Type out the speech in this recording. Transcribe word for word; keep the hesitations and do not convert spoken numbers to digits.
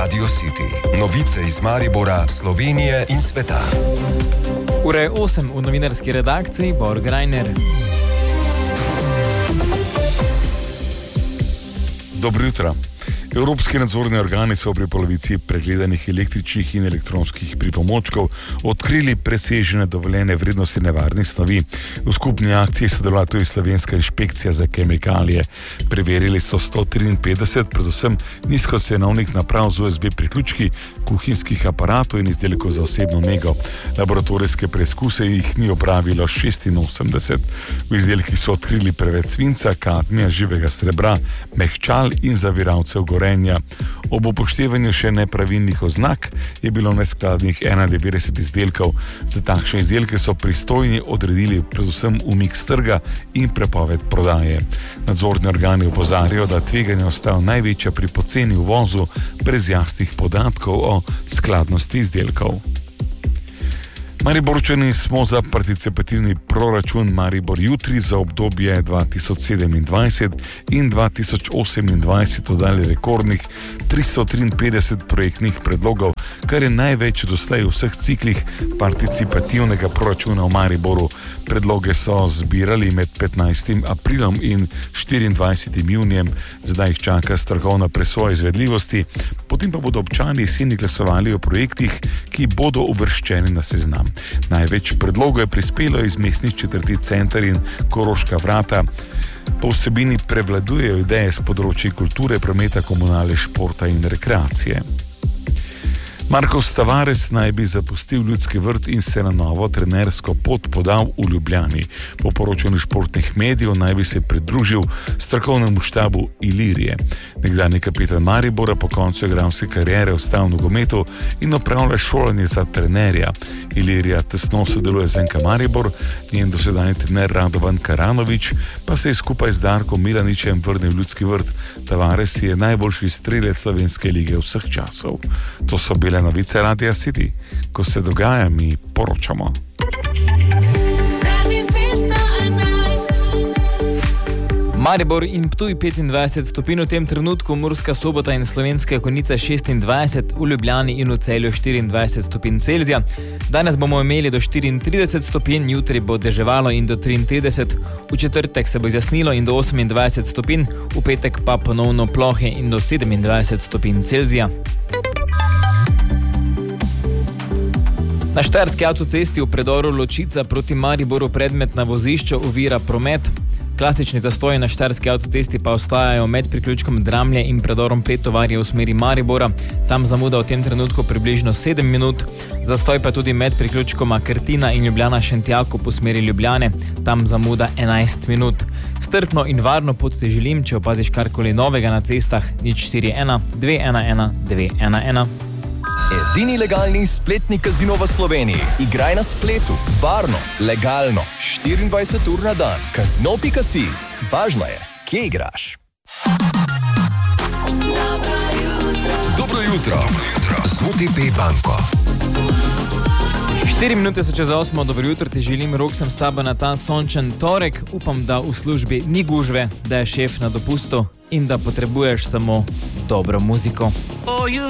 Radio City. Novice iz Maribora, Slovenije in sveta. Ura je osem v novinarski redakciji Borg Reiner. Dobro jutro. Evropski nadzorni organi so pri polovici pregledanih električnih in elektronskih pripomočkov odkrili presežene dovoljene vrednosti nevarnih snovi. V skupni akciji sodelovala tudi slovenska inšpekcija za kemikalije. Preverili so sto triinpetdeset, predvsem nizkocenovnih naprav z U S B priključki, kuhinjskih aparatov in izdelkov za osebno nego. Laboratorijske preizkuse jih ni opravilo šestinosemdeset. V izdelkih so odkrili preveč svinca, kadmija, živega srebra, mehčal in zaviralcev gorenja. Ob upoštevanju še nepravilnih oznak je bilo neskladnih enaindevetdeset izdelkov. Za takšne izdelke so pristojni odredili predvsem umik s trga in prepoved prodaje. Nadzorni organi opozarjajo, da tveganje ostaja največja pri poceni uvozu brez jasnih podatkov o skladnosti izdelkov. Mariborčani smo za participativni proračun Maribor jutri za obdobje dva tisoč sedemindvajset in dva tisoč osemindvajset oddali rekordnih tristo triinpetdeset projektnih predlogov, kar je največ doslej v vseh ciklih participativnega proračuna v Mariboru. Predloge so zbirali med petnajstim aprilom in štiriindvajsetim junijem, zdaj jih čaka strokovna presoja izvedljivosti, potem pa bodo občani jeseni glasovali o projektih, ki bodo uvrščeni na seznam. Največ predlogov je prispelo iz mestnih četrti Center in Koroška vrata. Po vsebini prevladujejo ideje z področji kulture, prometa, komunale, športa in rekreacije. Marko Tavares naj bi zapustil Ljudski vrt in se na novo trenersko pot podal v Ljubljani. Po poročanju športnih medijev naj bi se pridružil strokovnemu štabu Ilirije. Nekdanji kapitan Maribora po koncu igralske kariere ostal v nogometu in opravlja šolanje za trenerja. Ilirija tesno sodeluje z N K Maribor, njen dosedanji trener Radovan Karanović pa se je skupaj z Darkom Milaničem vrnil v Ljudski vrt. Tavares je najboljši strelec slovenske lige vseh časov. To so bile novice Radia City. Ko se dogaja, mi poročamo. Maribor in Ptuj petindvajset stopinj v tem trenutku, Murska Sobota in Slovenska Konjica šestindvajset, v Ljubljani in v Celju štiriindvajset stopinj Celzija. Danes bomo imeli do štiriintrideset stopinj, jutri bo deževalo in do triintrideset, v četrtek se bo zjasnilo in do osemindvajset stopinj, v petek pa ponovno plohe in do sedemindvajset stopinj Celzija. Na štajerski avtocesti v predoru Ločica proti Mariboru predmetna vozišča ovira promet. Klasični zastoji na štajerski avtocesti pa ostajajo med priključkom Dramlje in predorom Pretovarje v smeri Maribora. Tam zamuda v tem trenutku približno sedem minut. Zastoj pa tudi med priključkoma Krtina in Ljubljana Šentjakov po smeri Ljubljane. Tam zamuda enajst minut. Strpno in varno pot ti želim, če opaziš karkoli novega na cestah, nič štiri ena dve ena ena dve ena ena. Edini legalni spletni kazino v Sloveniji. Igraj na spletu, varno, legalno, štiriindvajset ur na dan. Kazino pika si. Važno je, kje igraš. Dobro jutro. Z U T P banko. Štiri minute so čez osmo, dobro jutro, ti želim, rok sem s tabo na ta sončen torek. Upam, da v službi ni gužve, da je šef na dopustu in da potrebuješ samo dobro muziko.